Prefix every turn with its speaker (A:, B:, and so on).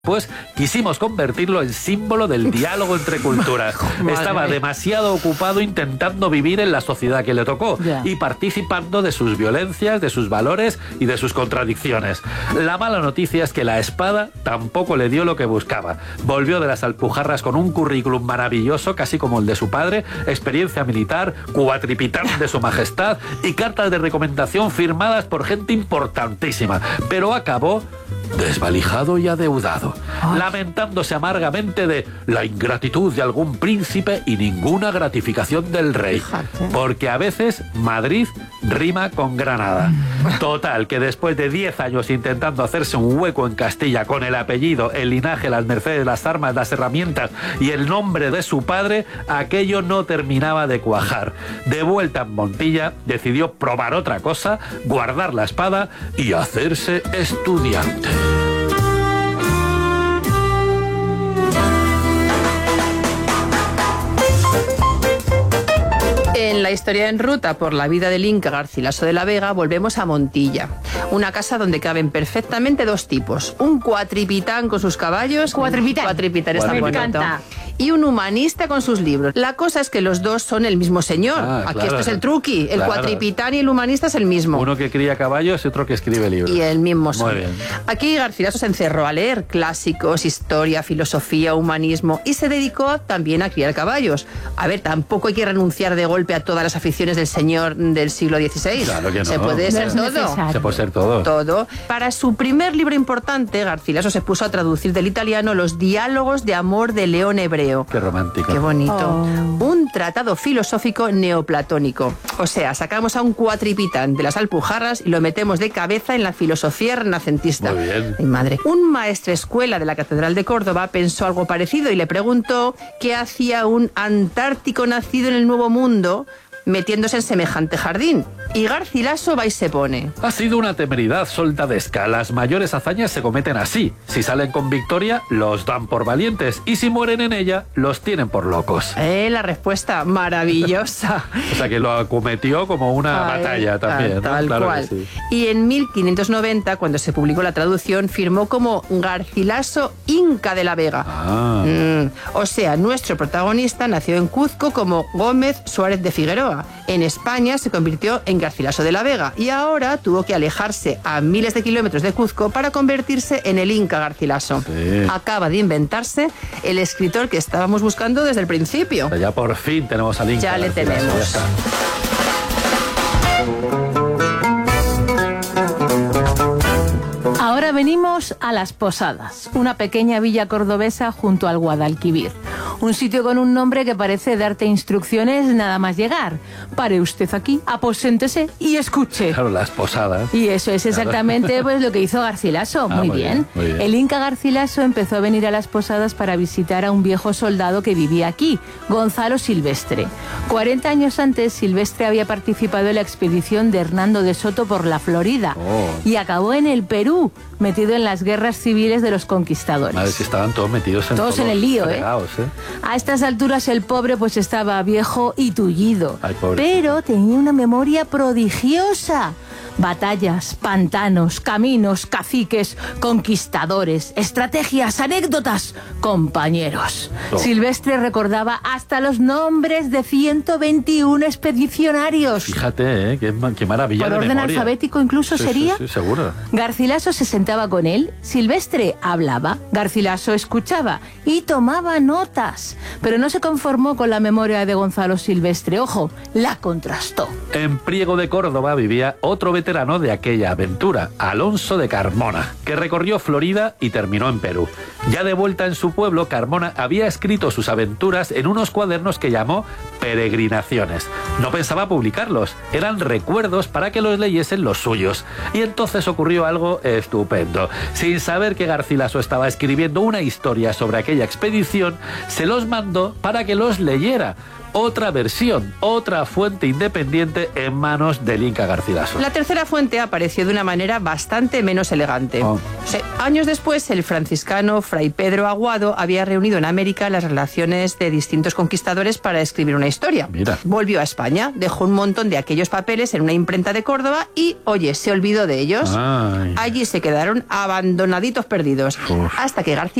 A: Pues quisimos convertirlo en símbolo del diálogo entre culturas. Estaba demasiado ocupado intentando vivir en la sociedad que le tocó y participando de sus violencias, de sus valores y de sus contradicciones. La mala noticia es que la espada tampoco le dio lo que buscaba. Volvió de las Alpujarras con un currículum maravilloso, casi como el de su padre, experiencia militar, cuatripitán de su majestad y cartas de recomendación firmadas por gente importantísima. Pero acabó desvalijado y adeudado, lamentándose amargamente de la ingratitud de algún príncipe y ninguna gratificación del rey. Porque a veces Madrid rima con Granada. Total, que después de 10 años intentando hacerse un hueco en Castilla con el apellido, el linaje, las mercedes, las armas, las herramientas y el nombre de su padre, aquello no terminaba de cuajar. De vuelta en Montilla, decidió probar otra cosa, guardar la espada y hacerse estudiante.
B: En la historia en ruta por la vida del Inca Garcilaso de la Vega volvemos a Montilla, una casa donde caben perfectamente dos tipos, un cuatripitán con sus caballos, cuatripitán está bonito, y un humanista con sus libros. La cosa es que los dos son el mismo señor. Aquí claro, esto es el truqui, el cuatripitán y el humanista es el mismo.
A: Uno que cría caballos y otro que escribe libros.
B: Y el mismo son.
A: Muy bien.
B: Aquí Garcilaso se encerró a leer clásicos, historia, filosofía, humanismo y se dedicó también a criar caballos. A ver, tampoco hay que renunciar de golpe a todas las aficiones del señor del siglo XVI.
A: Claro que no.
B: Se puede ser todo.
A: Se puede ser todo.
B: Todo. Para su primer libro importante, Garcilaso se puso a traducir del italiano los diálogos de amor de León Hebreo.
A: Qué romántico.
B: Qué bonito. Un tratado filosófico neoplatónico. O sea, sacamos a un cuatripitán de las Alpujarras y lo metemos de cabeza en la filosofía renacentista.
A: Muy bien.
B: Ay, madre. Un maestrescuela de la Catedral de Córdoba pensó algo parecido y le preguntó qué hacía un antártico nacido en el Nuevo Mundo metiéndose en semejante jardín. Y Garcilaso va y se pone.
A: Ha sido una temeridad soldadesca. Las mayores hazañas se cometen así. Si salen con victoria, los dan por valientes. Y si mueren en ella, los tienen por locos.
B: La respuesta maravillosa.
A: O sea, que lo acometió como una batalla también, ¿no?
B: Tal
A: Claro
B: cual.
A: que sí.
B: Y en 1590, cuando se publicó la traducción, firmó como Garcilaso Inca de la Vega. O sea, nuestro protagonista nació en Cuzco como Gómez Suárez de Figueroa. En España se convirtió en Garcilaso de la Vega y ahora tuvo que alejarse a miles de kilómetros de Cuzco para convertirse en el Inca Garcilaso.
A: Sí.
B: Acaba de inventarse el escritor que estábamos buscando desde el principio.
A: O sea, ya por fin tenemos al Inca.
B: Ya le tenemos.
A: Ya está.
C: Ahora venimos a Las Posadas, una pequeña villa cordobesa junto al Guadalquivir. Un sitio con un nombre que parece darte instrucciones nada más llegar. Pare usted aquí, aposéntese y escuche.
A: Claro, Las Posadas.
C: Y eso es exactamente pues lo que hizo Garcilaso. Muy bien. El Inca Garcilaso empezó a venir a Las Posadas para visitar a un viejo soldado que vivía aquí, Gonzalo Silvestre. 40 años antes, Silvestre había participado en la expedición de Hernando de Soto por la Florida y acabó en el Perú, metido en las guerras civiles de los conquistadores.
A: A ver si estaban todos metidos en
C: todos en el lío,
A: fregados,
C: A estas alturas el pobre pues estaba viejo y tullido.
A: Ay,
C: pero tenía una memoria prodigiosa. Batallas, pantanos, caminos, caciques, conquistadores, estrategias, anécdotas, compañeros. Silvestre recordaba hasta los nombres de 121 expedicionarios.
A: Fíjate, qué maravilla.
C: Por
A: de
C: orden
A: memoria.
C: alfabético incluso sería.
A: Sí, seguro.
C: Garcilaso se sentaba con él, Silvestre hablaba, Garcilaso escuchaba y tomaba notas. Pero no se conformó con la memoria de Gonzalo Silvestre, ojo, la contrastó.
A: En Priego de Córdoba vivía otro veterano de aquella aventura, Alonso de Carmona, que recorrió Florida y terminó en Perú. Ya de vuelta en su pueblo, Carmona había escrito sus aventuras en unos cuadernos que llamó Peregrinaciones. No pensaba publicarlos, eran recuerdos para que los leyesen los suyos. Y entonces ocurrió algo estupendo. Sin saber que Garcilaso estaba escribiendo una historia sobre aquella expedición, se los mandó para que los leyera. otra versión, otra fuente independiente en manos del Inca Garcilaso.
B: La tercera fuente apareció de una manera bastante menos elegante. Años después, el franciscano Fray Pedro Aguado había reunido en América las relaciones de distintos conquistadores para escribir una historia.
A: Mira.
B: Volvió a España, dejó un montón de aquellos papeles en una imprenta de Córdoba y, oye, se olvidó de ellos.
A: Ay.
B: Allí se quedaron abandonaditos perdidos. Hasta que García